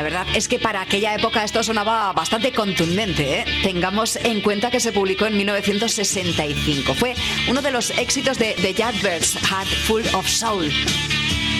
verdad es que para aquella época esto sonaba bastante contundente, ¿eh? Tengamos en cuenta que se publicó en 1965. Fue uno de los éxitos de The Yardbirds, Heart Full of Soul.